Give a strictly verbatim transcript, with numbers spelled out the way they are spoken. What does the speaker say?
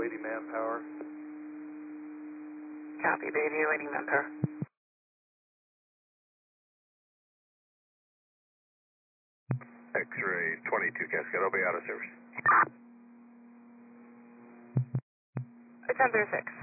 awaiting manpower. Copy, baby, awaiting manpower. X-ray twenty-two Cascade, I'll be out of service. ten thirty-six.